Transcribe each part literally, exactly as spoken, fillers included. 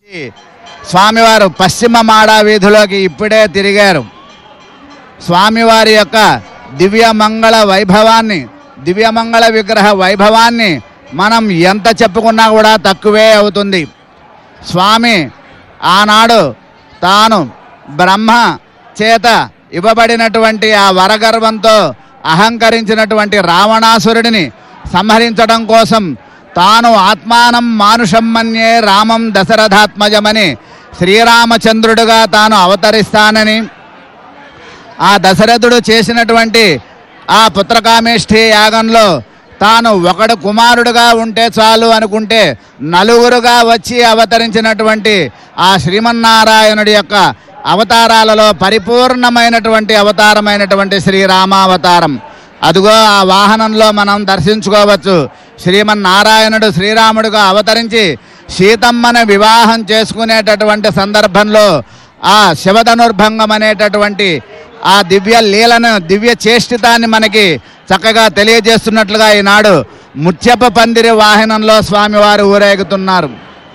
స్వామివారు పశ్చిమ మాడా వీధిలోకి ఇప్పుడే తిరిగారు. స్వామివారి యొక్క దివ్యమంగళ వైభవాన్ని, దివ్యమంగళ విగ్రహ వైభవాన్ని మనం ఎంత చెప్పుకున్నా కూడా తక్కువే అవుతుంది. స్వామి ఆనాడు తాను బ్రహ్మ చేత ఇవ్వబడినటువంటి ఆ వరగర్వంతో అహంకరించినటువంటి రావణాసురుడిని సంహరించడం కోసం తాను ఆత్మానం మానుషం మన్యే రామం దశరథాత్మజమని శ్రీరామచంద్రుడుగా తాను అవతరిస్తానని, ఆ దశరథుడు చేసినటువంటి ఆ పుత్రకామేష్ఠి యాగంలో తాను ఒకడు కుమారుడుగా ఉంటే చాలు అనుకుంటే నలుగురుగా వచ్చి అవతరించినటువంటి ఆ శ్రీమన్నారాయణుడి యొక్క అవతారాలలో పరిపూర్ణమైనటువంటి అవతారమైనటువంటి శ్రీరామావతారం. అదుగో ఆ వాహనంలో మనం దర్శించుకోవచ్చు. శ్రీమన్నారాయణుడు శ్రీరాముడుగా అవతరించి సీతమ్మను వివాహం చేసుకునేటటువంటి సందర్భంలో ఆ శివధనుర్భంగం అనేటటువంటి ఆ దివ్య లీలను, దివ్య చేష్టితాన్ని మనకి చక్కగా తెలియజేస్తున్నట్లుగా ఈనాడు ముత్యప పందిరి వాహనంలో స్వామివారు ఊరేగుతున్నారు.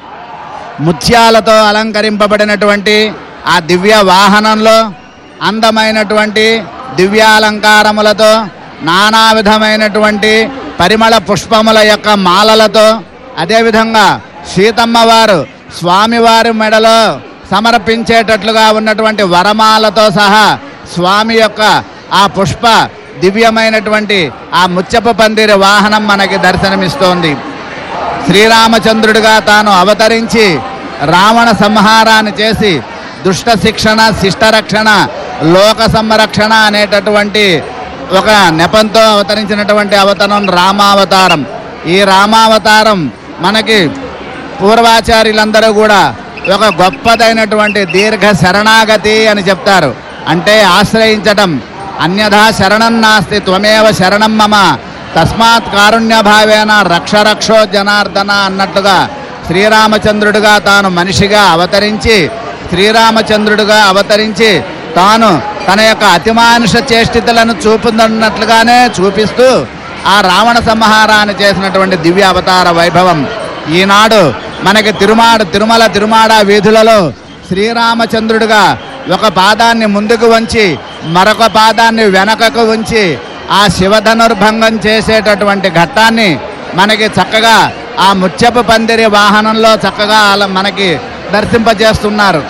ముత్యాలతో అలంకరింపబడినటువంటి ఆ దివ్య వాహనంలో అందమైనటువంటి దివ్యాలంకారములతో, నానా విధమైనటువంటి పరిమళ పుష్పముల యొక్క మాలలతో, అదేవిధంగా సీతమ్మ వారు స్వామివారి మెడలో సమర్పించేటట్లుగా ఉన్నటువంటి వరమాలతో సహా స్వామి యొక్క ఆ పుష్ప దివ్యమైనటువంటి ఆ ముత్యపు పందిరి వాహనం మనకి దర్శనమిస్తోంది. శ్రీరామచంద్రుడిగా తాను అవతరించి రావణ సంహారాన్ని చేసి దుష్ట శిక్షణ, శిష్టరక్షణ, లోక సంరక్షణ అనేటటువంటి ఒక నెపంతో అవతరించినటువంటి అవతరం రామావతారం. ఈ రామావతారం మనకి పూర్వాచార్యులందరూ కూడా ఒక గొప్పదైనటువంటి దీర్ఘ శరణాగతి అని చెప్తారు. అంటే ఆశ్రయించటం. అన్యథా శరణం నాస్తి త్వమేవ శరణం మమ తస్మాత్ కారుణ్య భావేన రక్ష రక్షో జనార్దన అన్నట్లుగా శ్రీరామచంద్రుడిగా తాను మనిషిగా అవతరించి, శ్రీరామచంద్రుడిగా అవతరించి తాను తన యొక్క అతిమానుష చేష్టితలను చూపుతున్నట్లుగానే చూపిస్తూ ఆ రావణ సంహారాన్ని చేసినటువంటి దివ్య అవతార వైభవం ఈనాడు మనకి తిరుమాడ తిరుమల తిరుమాడ వీధులలో శ్రీరామచంద్రుడిగా ఒక పాదాన్ని ముందుకు వంచి మరొక పాదాన్ని వెనకకు ఉంచి ఆ శివధనుర్భంగం చేసేటటువంటి ఘట్టాన్ని మనకి చక్కగా ఆ ముత్యపు పందిరి వాహనంలో చక్కగా మనకి దర్శింపజేస్తున్నారు.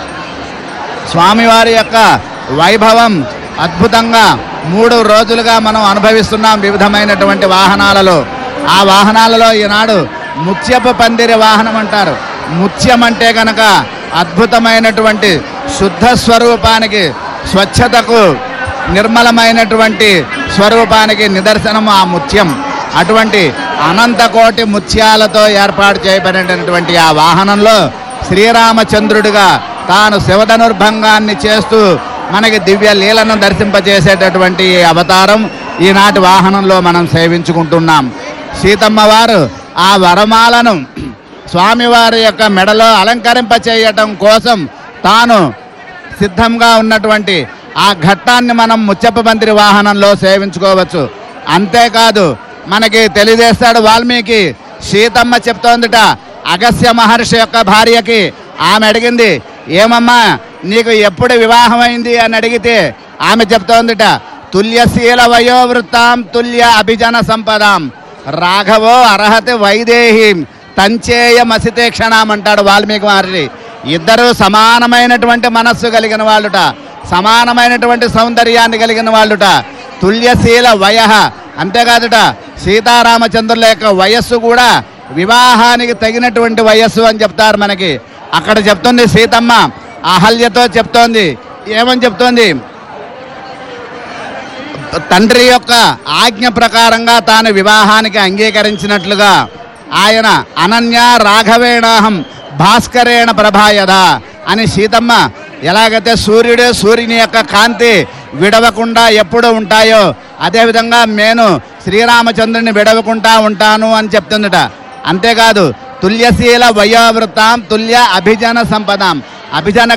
స్వామివారి యొక్క వైభవం అద్భుతంగా మూడు రోజులుగా మనం అనుభవిస్తున్నాం వివిధమైనటువంటి వాహనాలలో. ఆ వాహనాలలో ఈనాడు ముత్యపు పందిరి వాహనం అంటారు. ముత్యం అంటే కనుక అద్భుతమైనటువంటి శుద్ధ స్వరూపానికి, స్వచ్ఛతకు, నిర్మలమైనటువంటి స్వరూపానికి నిదర్శనం ఆ ముత్యం. అటువంటి అనంతకోటి ముత్యాలతో ఏర్పాటు చేయబడినటువంటి ఆ వాహనంలో శ్రీరామచంద్రుడిగా తాను శివధనుర్భంగాన్ని చేస్తూ మనకి దివ్య లీలను దర్శింపజేసేటటువంటి అవతారం ఈనాటి వాహనంలో మనం సేవించుకుంటున్నాం. సీతమ్మ వారు ఆ వరమాలను స్వామివారి యొక్క మెడలో అలంకరింప చేయటం కోసం తాను సిద్ధంగా ఉన్నటువంటి ఆ ఘట్టాన్ని మనం ముత్యప పందిరి వాహనంలో సేవించుకోవచ్చు. అంతేకాదు మనకి తెలియజేస్తాడు వాల్మీకి. సీతమ్మ చెప్తోందిట అగస్త్య మహర్షి యొక్క భార్యకి. ఆమె అడిగింది, ఏమమ్మా నీకు ఎప్పుడు వివాహమైంది అని అడిగితే ఆమె చెప్తోందిట, తుల్యశీల వయోవృత్తాం తుల్య అభిజన సంపదాం రాఘవో అర్హతి వైదేహీం తంచేయ మసితే క్షణం అంటాడు వాల్మీకి మహర్షి. ఇద్దరు సమానమైనటువంటి మనస్సు కలిగిన వాళ్ళుట, సమానమైనటువంటి సౌందర్యాన్ని కలిగిన వాళ్ళుట. తుల్యశీల వయ, అంతేకాదుట సీతారామచంద్రుల యొక్క వయస్సు కూడా వివాహానికి తగినటువంటి వయస్సు అని చెప్తారు మనకి. అక్కడ చెప్తుంది సీతమ్మ అహల్యతో చెప్తోంది. ఏమని చెప్తోంది? తండ్రి యొక్క ఆజ్ఞ ప్రకారంగా తాను వివాహానికి అంగీకరించినట్లుగా ఆయన అనన్య రాఘవేణాహం భాస్కరేణ ప్రభాయద అని సీతమ్మ ఎలాగైతే సూర్యుడు సూర్యుని యొక్క కాంతి విడవకుండా ఎప్పుడు ఉంటాయో అదేవిధంగా నేను శ్రీరామచంద్రుని విడవకుండా ఉంటాను అని చెప్తుందట. అంతేకాదు తుల్యశీల వయోవృత్తాం తుల్య అభిజన సంపదాం, అభిజన